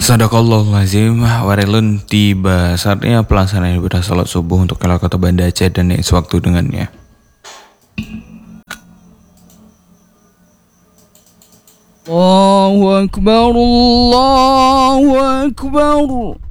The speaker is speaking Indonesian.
Sadaqallahul-lazim. Warelun tiba saatnya pelaksanaan ibadah salat subuh untuk kelak kota Banda Aceh dan sewaktu dengannya. Allahu Akbar, Allahu Akbar.